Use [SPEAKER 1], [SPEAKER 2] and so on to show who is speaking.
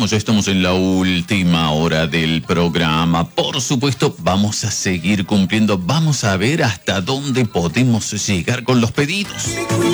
[SPEAKER 1] ya estamos en la última hora del programa. Por supuesto, vamos a seguir cumpliendo. Vamos a ver hasta dónde podemos llegar con los pedidos.